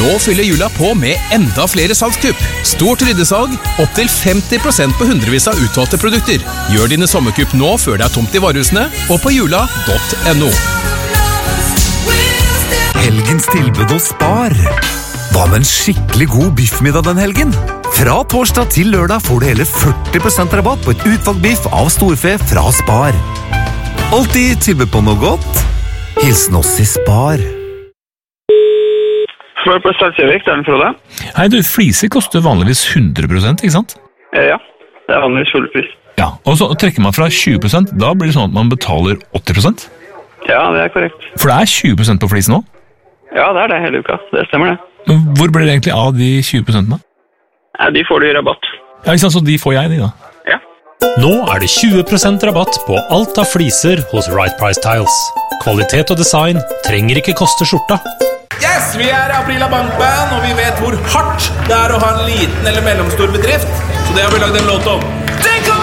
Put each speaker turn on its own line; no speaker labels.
Nå fyller jula på med enda flere salgskupp. Stort ryddesalg, opp til 50% på hundrevis av utvalgte produkter. Gjør dine sommerkupp nå før det tomt i varehusene, og på jula.no.
Helgens tilbud hos Spar. Hva med en skikkelig god biffmiddag den helgen? Fra torsdag til lørdag får du hele 40% rabatt på et utvalgt biff av storfe fra Spar. Alltid tilbud på noe godt. Hilsen oss i Spar.
Spar på Stalsjøvik, det den Frode.
Hei du, fliser koster vanligvis 100%, ikke sant?
Ja, det vanligvis full pris.
Ja, og så trekker man fra 20%, da blir det sånn at man betaler 80%?
Ja, det korrekt.
For det 20% på flisen nå?
Ja, det det hele uka. Det stemmer det.
Men hvor blir det egentlig av de 20% da?
Ja, de får du i rabatt.
Ja, ikke sant, så de får jeg de da?
Ja.
Nå det 20% rabatt på alt av fliser hos Right Price Tiles. Kvalitet og design trenger ikke koste skjorta.
Yes, vi Aprila Bankband, og vi vet hvor hardt det å ha en liten eller mellomstor bedrift. Så det har vi lagd en låt om. Tenk om